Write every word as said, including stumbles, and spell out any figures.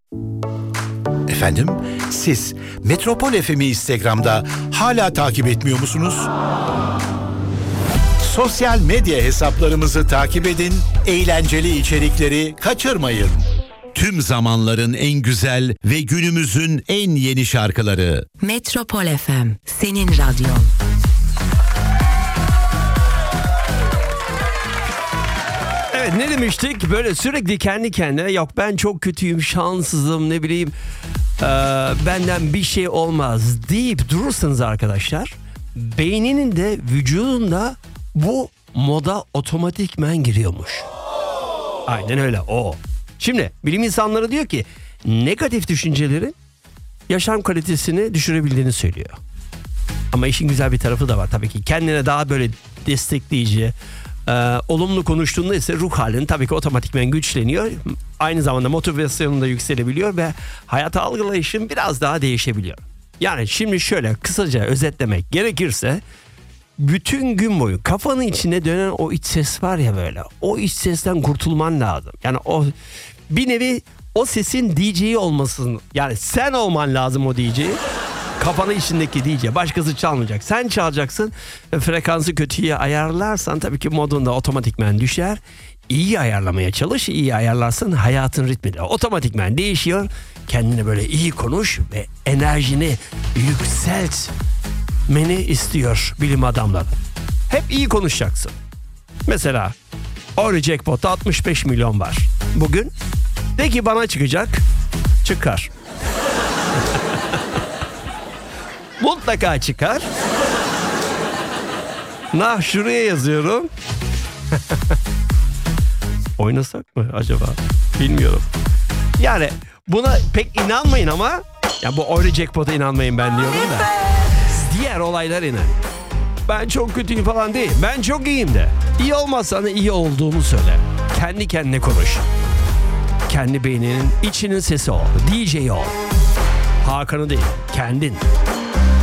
Efendim, siz Metropol F M'i Instagram'da hala takip etmiyor musunuz? Sosyal medya hesaplarımızı takip edin, eğlenceli içerikleri kaçırmayın. Tüm zamanların en güzel ve günümüzün en yeni şarkıları. Metropol F M, senin radyon. Evet, ne demiştik? Böyle sürekli kendi kendine yok ben çok kötüyüm, şanssızım, ne bileyim ee, benden bir şey olmaz deyip durursanız arkadaşlar, beyninin de vücudunda bu moda otomatikmen giriyormuş. Aynen öyle, o. Şimdi bilim insanları diyor ki negatif düşüncelerin yaşam kalitesini düşürebildiğini söylüyor. Ama işin güzel bir tarafı da var tabii ki. Kendine daha böyle destekleyici, e, olumlu konuştuğunda ise ruh halin tabii ki otomatikmen güçleniyor. Aynı zamanda motivasyonun da yükselebiliyor ve hayata algılayışın biraz daha değişebiliyor. Yani şimdi şöyle kısaca özetlemek gerekirse, bütün gün boyu kafanın içine dönen o iç ses var ya böyle. O iç sesten kurtulman lazım. Yani o bir nevi o sesin D J'yi olmasın. Yani sen olman lazım o D J. Kafanın içindeki D J. Başkası çalmayacak. Sen çalacaksın. Frekansı kötüye ayarlarsan tabii ki modun da otomatikmen düşer. İyi ayarlamaya çalış. İyi ayarlarsan hayatın ritmi de otomatikmen değişiyor. Kendine böyle iyi konuş ve enerjini yükselt. Meni istiyor bilim adamları. Hep iyi konuşacaksın. Mesela Eurojackpot'ta altmış beş milyon var. Bugün de ki bana çıkacak. Çıkar. Mutlaka çıkar. Nah, şuraya yazıyorum. Oynasak mı acaba? Bilmiyorum. Yani buna pek inanmayın ama ya bu Eurojackpot'a inanmayın ben diyorum da. Diğer olaylar inan. Ben çok kötüyüm falan değil. Ben çok iyiyim de. İyi olmazsan da iyi olduğunu söyle. Kendi kendine konuş. Kendi beyninin içinin sesi ol. D J ol. Hakan'ı değil, kendin.